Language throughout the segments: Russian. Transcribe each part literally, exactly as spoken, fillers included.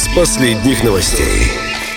из последних новостей.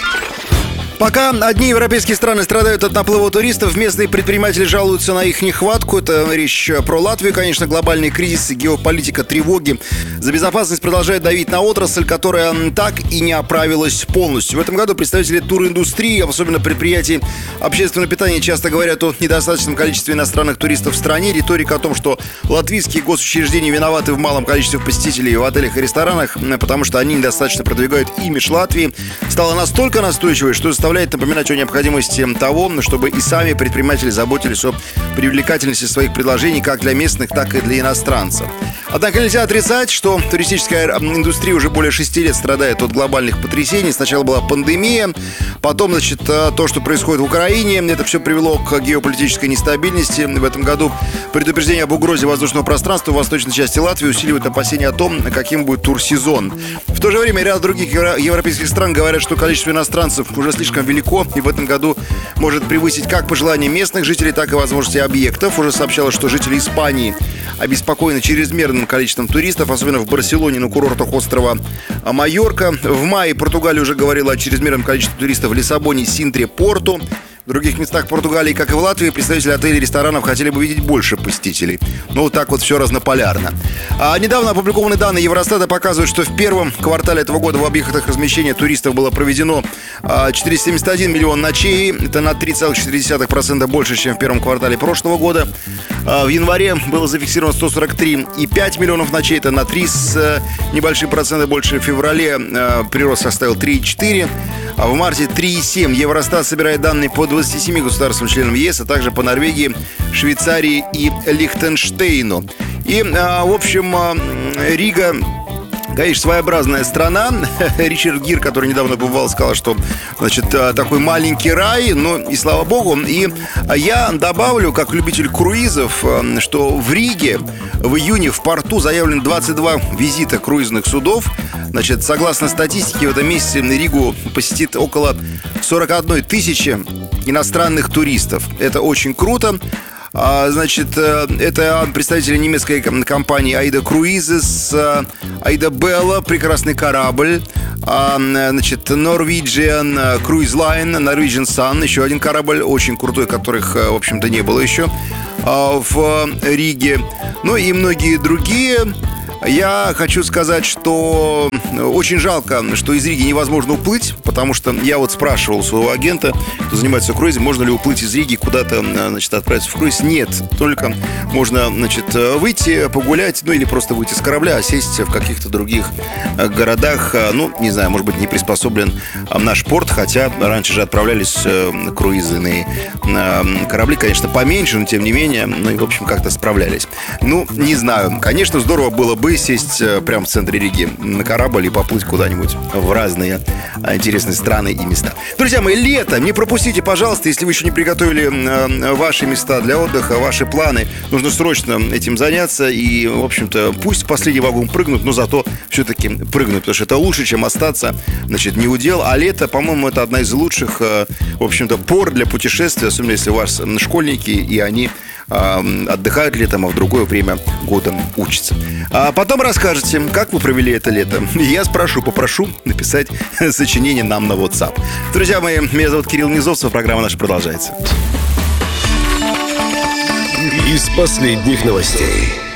Пока одни европейские страны страдают от наплыва туристов, местные предприниматели жалуются на их нехватку. Это речь про Латвию, конечно, глобальный кризис, геополитика, тревоги за безопасность продолжает давить на отрасль, которая так и не оправилась полностью. В этом году представители туриндустрии, особенно предприятий общественного питания, часто говорят о недостаточном количестве иностранных туристов в стране. Риторика о том, что латвийские госучреждения виноваты в малом количестве посетителей в отелях и ресторанах, потому что они недостаточно продвигают имидж Латвии, стала настолько настойчивой, что заставляет напоминать о необходимости того, чтобы и сами предприниматели заботились о привлекательности своих предложений как для местных, так и для иностранцев. Однако нельзя отрицать, что туристическая индустрия уже более шести лет страдает от глобальных потрясений. Сначала была пандемия, потом, значит, то, что происходит в Украине. Это все привело к геополитической нестабильности. В этом году предупреждение об угрозе воздушного пространства в восточной части Латвии усиливает опасения о том, каким будет турсезон. В то же время ряд других европейских стран говорят, что количество иностранцев уже слишком велико, и в этом году может превысить как пожелания местных жителей, так и возможности объектов. Уже сообщалось, что жители Испании обеспокоены чрезмерным количеством туристов, особенно в Барселоне, на курортах острова Майорка. В мае Португалия уже говорила о чрезмерном количестве туристов в Лиссабоне, Синтре, Порту. В других местах Португалии, как и в Латвии, представители отелей и ресторанов хотели бы видеть больше посетителей. Но вот так вот все разнополярно. А недавно опубликованные данные Евростата показывают, что в первом квартале этого года в объектах размещения туристов было проведено четыреста семьдесят один миллион ночей. Это на три целых четыре десятых процента больше, чем в первом квартале прошлого года. В январе было зафиксировано сто сорок три и пять миллионов ночей. Это на три с небольшим процентом больше. В феврале прирост составил три и четыре. А в марте три и семь. Евростат собирает данные по двадцати семи государствам-членам ЕС, а также по Норвегии, Швейцарии и Лихтенштейну. И, в общем, Рига, конечно, своеобразная страна. Ричард Гир, который недавно бывал, сказал, что, значит, такой маленький рай, но и слава богу. И я добавлю, как любитель круизов, что в Риге в июне в порту заявлено двадцать два визита круизных судов. Значит, согласно статистике, в этом месяце Ригу посетит около сорок одной тысячи иностранных туристов. Это очень круто. Значит, это представители немецкой компании Aida Cruises, Aida Bella, прекрасный корабль. Значит, Norwegian Cruise Line, Norwegian Sun, еще один корабль, очень крутой, которых, в общем-то, не было еще в Риге. Ну и многие другие. Я хочу сказать, что очень жалко, что из Риги невозможно уплыть, потому что я вот спрашивал у своего агента, кто занимается круизом, можно ли уплыть из Риги куда-то, значит, отправиться в круиз. Нет, только можно, значит, выйти, погулять, ну или просто выйти с корабля, а сесть в каких-то других городах. Ну, не знаю, может быть, не приспособлен наш порт, хотя раньше же отправлялись круизные корабли, конечно, поменьше, но тем не менее, ну и, в общем, как-то справлялись. Ну, не знаю, конечно, здорово было бы сесть прямо в центре Риги на корабль и поплыть куда-нибудь в разные интересные страны и места. Друзья мои, лето, не пропустите, пожалуйста, если вы еще не приготовили ваши места для отдыха, ваши планы, нужно срочно этим заняться. И, в общем-то, пусть в последний вагон прыгнут, но зато все-таки прыгнут, потому что это лучше, чем остаться, значит, не у дел. А лето, по-моему, это одна из лучших, в общем-то, пор для путешествия, особенно если у вас школьники, и они отдыхают летом, а в другое время года учатся. А потом расскажете, как вы провели это лето. Я спрошу, попрошу написать сочинение нам на WhatsApp. Друзья мои, меня зовут Кирилл Низовцев, программа наша продолжается. Из последних новостей.